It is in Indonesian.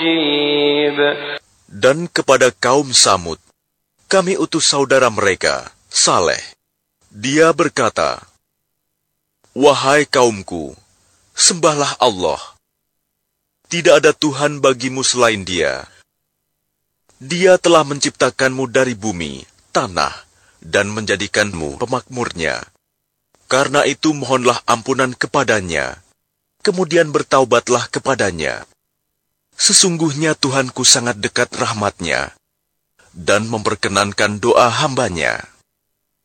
Dan kepada kaum Samud, kami utus saudara mereka, Saleh. Dia berkata, "Wahai kaumku, sembahlah Allah. Tidak ada Tuhan bagimu selain Dia. Dia telah menciptakanmu dari bumi, tanah, dan menjadikanmu pemakmurnya. Karena itu mohonlah ampunan kepadanya, kemudian bertaubatlah kepadanya. Sesungguhnya Tuhanku sangat dekat rahmatnya, dan memperkenankan doa hambanya."